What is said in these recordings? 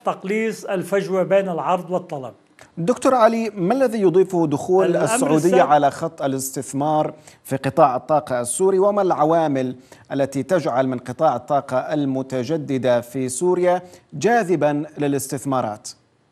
تقليص الفجوة بين العرض والطلب. دكتور علي، ما الذي يضيفه دخول السعودية على خط الاستثمار في قطاع الطاقة السوري، وما العوامل التي تجعل من قطاع الطاقة المتجددة في سوريا جاذبا للاستثمارات؟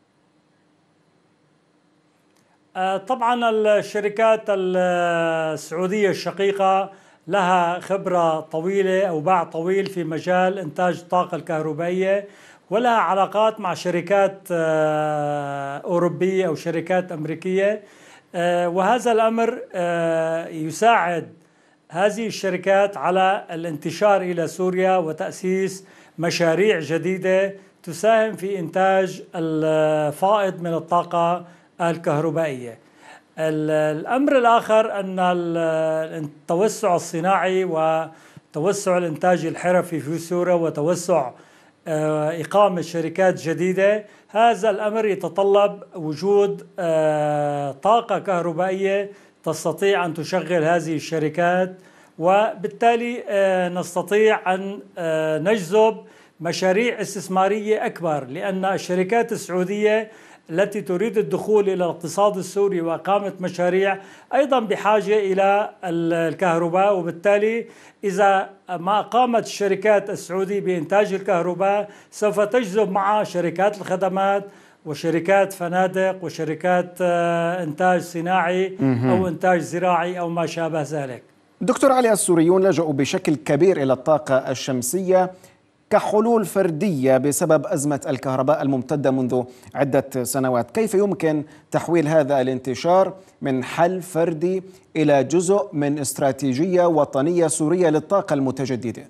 طبعا الشركات السعودية الشقيقة لها خبرة طويلة أو باع طويل في مجال إنتاج الطاقة الكهربائية، ولها علاقات مع شركات أوروبية أو شركات أمريكية، وهذا الأمر يساعد هذه الشركات على الانتشار إلى سوريا وتأسيس مشاريع جديدة تساهم في إنتاج الفائض من الطاقة الكهربائية. الأمر الآخر أن التوسع الصناعي وتوسع الإنتاج الحرفي في سوريا وتوسع إقامة شركات جديدة، هذا الأمر يتطلب وجود طاقة كهربائية تستطيع أن تشغل هذه الشركات، وبالتالي نستطيع أن نجذب مشاريع استثمارية أكبر، لأن الشركات السعودية التي تريد الدخول إلى الاقتصاد السوري وإقامة مشاريع أيضا بحاجة إلى الكهرباء، وبالتالي إذا ما قامت الشركات السعودية بإنتاج الكهرباء سوف تجذب معها شركات الخدمات وشركات فنادق وشركات إنتاج صناعي أو إنتاج زراعي أو ما شابه ذلك. دكتور علي، السوريون لجأوا بشكل كبير إلى الطاقة الشمسية كحلول فردية بسبب أزمة الكهرباء الممتدة منذ عدة سنوات. كيف يمكن تحويل هذا الانتشار من حل فردي إلى جزء من استراتيجية وطنية سورية للطاقة المتجددة؟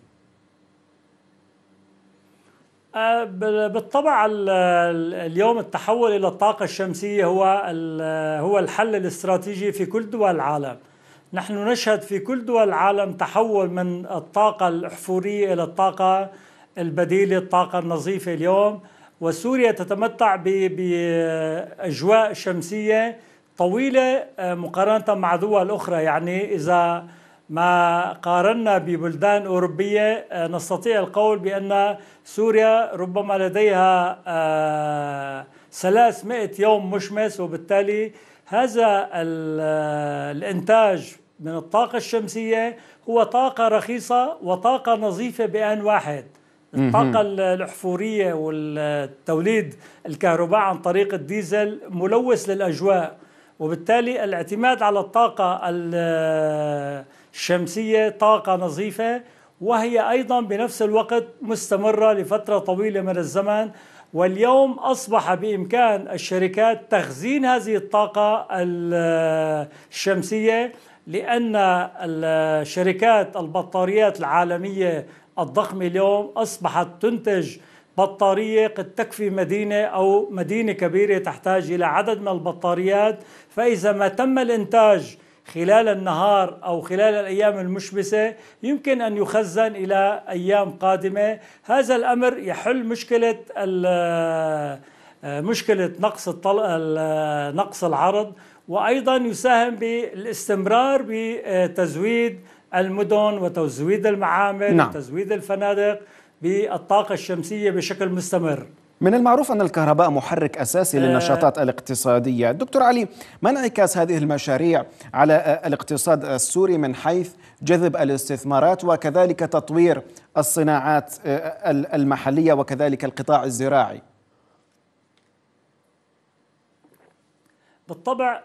بالطبع اليوم التحول إلى الطاقة الشمسية هو الحل الاستراتيجي في كل دول العالم. نحن نشهد في كل دول العالم تحول من الطاقة الأحفورية إلى الطاقة البديلة، الطاقة النظيفة اليوم، وسوريا تتمتع بأجواء شمسية طويلة مقارنة مع دول أخرى. يعني إذا ما قارنا ببلدان أوروبية نستطيع القول بأن سوريا ربما لديها 300 يوم مشمس، وبالتالي هذا الإنتاج من الطاقة الشمسية هو طاقة رخيصة وطاقة نظيفة بآن واحد. الطاقة الأحفورية والتوليد الكهرباء عن طريق الديزل ملوث للأجواء، وبالتالي الاعتماد على الطاقة الشمسية طاقة نظيفة، وهي أيضا بنفس الوقت مستمرة لفترة طويلة من الزمن. واليوم أصبح بإمكان الشركات تخزين هذه الطاقة الشمسية، لأن الشركات البطاريات العالمية الضخمة اليوم أصبحت تنتج بطارية قد تكفي مدينة أو مدينة كبيرة تحتاج إلى عدد من البطاريات. فإذا ما تم الإنتاج خلال النهار أو خلال الأيام المشمسة يمكن أن يخزن إلى أيام قادمة. هذا الأمر يحل مشكلة نقص العرض، وأيضا يساهم بالاستمرار بتزويد المدن وتزويد المعامل وتزويد الفنادق بالطاقة الشمسية بشكل مستمر. من المعروف أن الكهرباء محرك أساسي للنشاطات الاقتصادية. دكتور علي، ما انعكاس هذه المشاريع على الاقتصاد السوري من حيث جذب الاستثمارات وكذلك تطوير الصناعات المحلية وكذلك القطاع الزراعي؟ بالطبع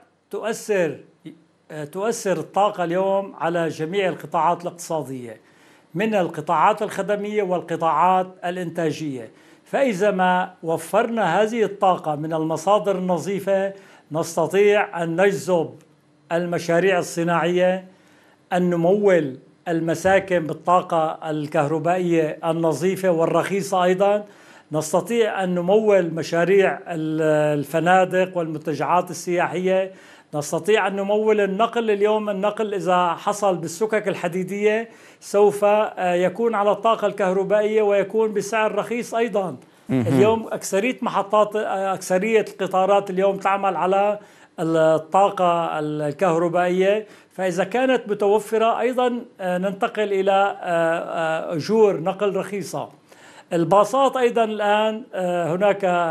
تؤثر الطاقة اليوم على جميع القطاعات الاقتصادية، من القطاعات الخدمية والقطاعات الإنتاجية. فإذا ما وفرنا هذه الطاقة من المصادر النظيفة نستطيع أن نجذب المشاريع الصناعية، أن نمول المساكن بالطاقة الكهربائية النظيفة والرخيصة، أيضا نستطيع أن نمول مشاريع الفنادق والمنتجعات السياحية، نستطيع أن نمول النقل. اليوم النقل إذا حصل بالسكك الحديدية سوف يكون على الطاقة الكهربائية ويكون بسعر رخيص أيضا. اليوم أكثرية القطارات اليوم تعمل على الطاقة الكهربائية، فإذا كانت متوفرة أيضا ننتقل إلى أجور نقل رخيصة. الباصات أيضا الآن هناك